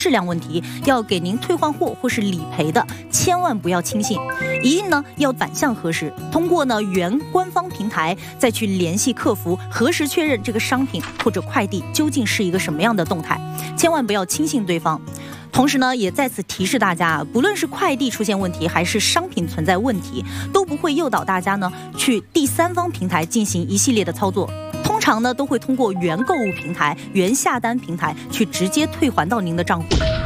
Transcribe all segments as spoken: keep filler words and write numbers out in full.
质量问题，要给您退换货或是理赔的，千万不要轻信，一定呢要反向核实，通过呢原官方平台再去联系客服，核实确认这个商品或者快递究竟是一个什么样的动态，千万不要轻信对方。同时呢，也在此提示大家，不论是快递出现问题，还是商品存在问题，都不会诱导大家呢去第三方平台进行一系列的操作。通常呢，都会通过原购物平台、原下单平台去直接退还到您的账户。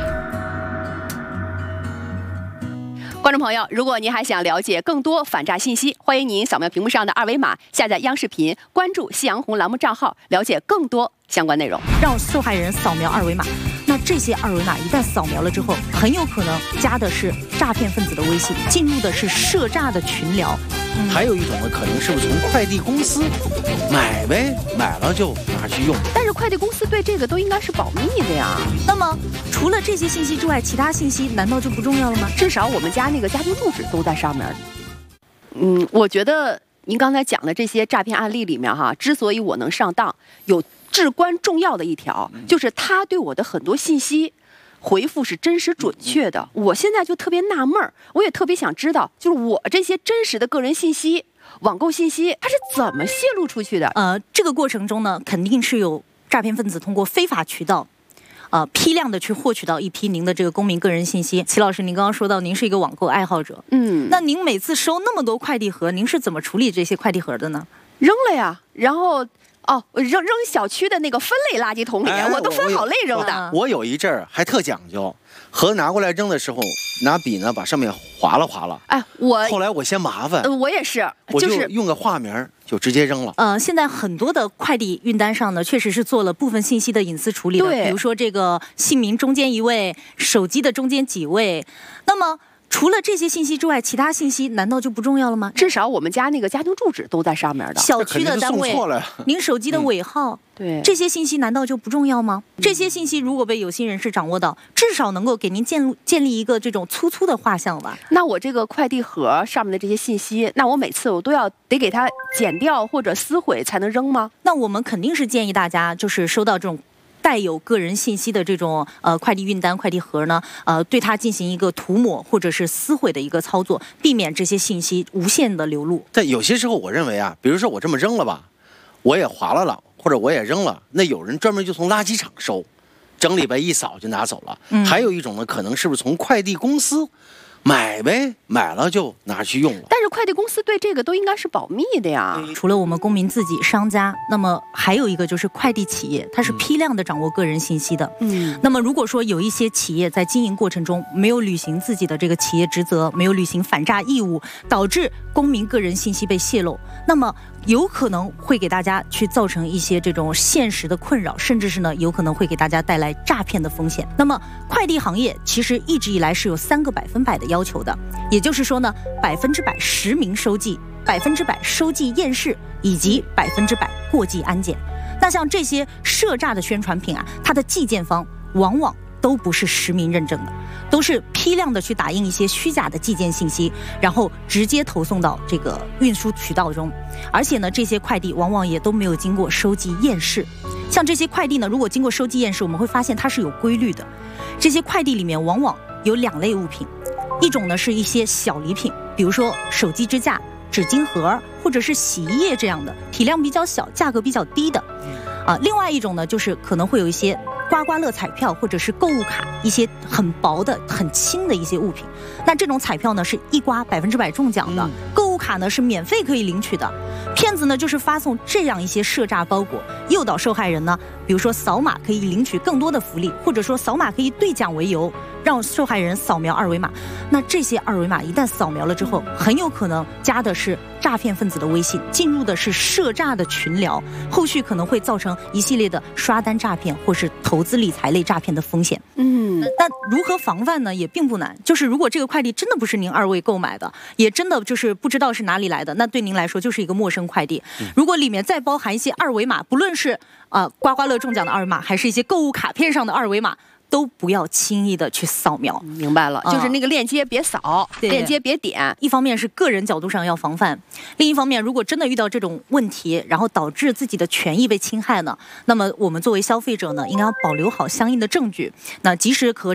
观众朋友，如果您还想了解更多反诈信息，欢迎您扫描屏幕上的二维码，下载央视频，关注夕阳红栏目账号，了解更多相关内容。 让受害人扫描二维码，那这些二维码一旦扫描了之后，很有可能加的是诈骗分子的微信，进入的是涉诈的群聊。 嗯、还有一种呢，可能是不是从快递公司买呗，买了就拿去用。 但是快递公司对这个都应该是保密的呀。 那么除了这些信息之外，其他信息难道就不重要了吗？ 至少我们家那个家庭住址都在上面。嗯，我觉得您刚才讲的这些诈骗案例里面哈，之所以我能上当，有至关重要的一条，就是他对我的很多信息回复是真实准确的。我现在就特别纳闷儿，我也特别想知道，就是我这些真实的个人信息、网购信息，它是怎么泄露出去的？ 呃，这个过程中呢，肯定是有诈骗分子通过非法渠道，呃，批量的去获取到一批您的这个公民个人信息。齐老师，您刚刚说到您是一个网购爱好者， 嗯， 那您每次收那么多快递盒，您是怎么处理这些快递盒的呢？ 扔了呀，然后。哦，扔扔小区的那个分类垃圾桶里，哎、我都分好类扔的。 我, 我有一阵儿还特讲究，盒拿过来扔的时候，拿笔呢把上面划了划了。 哎，我后来我嫌麻烦、 呃，我也是， 我就用个化名就直接扔了。 呃，现在很多的快递运单上呢，确实是做了部分信息的隐私处理的，比如说这个姓名中间一位，手机的中间几位，那么。除了这些信息之外，其他信息难道就不重要了吗？ 至少我们家那个家庭住址都在上面的， 小区的单位，您手机的尾号， 嗯、对， 这些信息难道就不重要吗？嗯、这些信息如果被有心人士掌握到，至少能够给您建建立一个这种粗粗的画像吧。 那我这个快递盒上面的这些信息，那我每次我都要得给它剪掉或者撕毁才能扔吗？ 那我们肯定是建议大家，就是收到这种带有个人信息的这种呃快递运单、快递盒呢，呃，对它进行一个涂抹或者是撕毁的一个操作，避免这些信息无限的流露。 但有些时候，我认为啊，比如说我这么扔了吧，我也划了了，或者我也扔了，那有人专门就从垃圾场收，整理呗一扫就拿走了。嗯、还有一种呢，可能是不是从快递公司买呗，买了就拿去用了。 但是快递公司对这个都应该是保密的呀。 除了我们公民自己、商家，那么还有一个就是快递企业，它是批量的掌握个人信息的。嗯，那么如果说有一些企业在经营过程中没有履行自己的这个企业职责，没有履行反诈义务，导致公民个人信息被泄露，那么有可能会给大家去造成一些这种现实的困扰，甚至是呢有可能会给大家带来诈骗的风险。那么快递行业其实一直以来是有三个百分百的要求的，也就是说呢，百分之百实名收寄，百分之百收寄验视，以及百分之百过寄安检。那像这些涉诈的宣传品啊，它的寄件方往往都不是实名认证的，都是批量的去打印一些虚假的寄件信息，然后直接投送到这个运输渠道中。而且呢，这些快递往往也都没有经过收寄验视。像这些快递呢，如果经过收寄验视，我们会发现它是有规律的。这些快递里面往往有两类物品，一种呢是一些小礼品，比如说手机支架、纸巾盒或者是洗衣液这样的，体量比较小、价格比较低的。啊，另外一种呢，就是可能会有一些刮刮乐彩票或者是购物卡，一些很薄的、很轻的一些物品。那这种彩票呢，是一刮百分之百中奖的；嗯、购物卡呢是免费可以领取的。骗子呢就是发送这样一些涉诈包裹，诱导受害人呢，比如说扫码可以领取更多的福利，或者说扫码可以兑奖为由，让受害人扫描二维码。那这些二维码一旦扫描了之后，很有可能加的是诈骗分子的微信，进入的是涉诈的群聊，后续可能会造成一系列的刷单诈骗或是投资理财类诈骗的风险。嗯，那如何防范呢？也并不难，就是如果这个快递真的不是您二位购买的，也真的就是不知道是哪里来的，那对您来说就是一个陌生快递。如果里面再包含一些二维码，不论是呃刮刮乐中奖的二维码，还是一些购物卡片上的二维码， 都不要轻易的去扫描。 明白了，就是那个链接别扫， 对链接别点。 一方面是个人角度上要防范，另一方面，如果真的遇到这种问题，然后导致自己的权益被侵害呢，那么我们作为消费者呢，应该要保留好相应的证据，那及时和